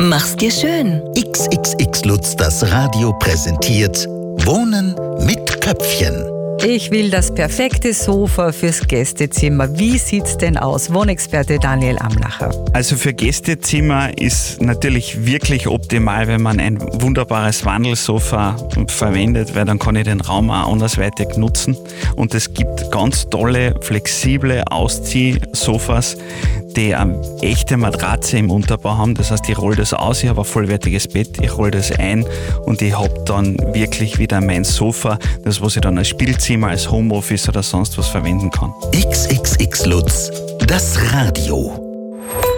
Mach's dir schön. XXX Lutz, das Radio präsentiert Wohnen mit Köpfchen. Ich will das perfekte Sofa fürs Gästezimmer. Wie sieht's denn aus? Wohnexperte Daniel Amlacher. Also für Gästezimmer ist natürlich wirklich optimal, wenn man ein wunderbares Wandelsofa verwendet, weil dann kann ich den Raum auch andersweitig nutzen. Und es gibt ganz tolle, flexible Ausziehsofas, die eine echte Matratze im Unterbau haben. Das heißt, ich rolle das aus, ich habe ein vollwertiges Bett, ich rolle das ein und ich habe dann wirklich wieder mein Sofa, das was ich dann als Spielzimmer, als Homeoffice oder sonst was verwenden kann. XXX Lutz, das Radio.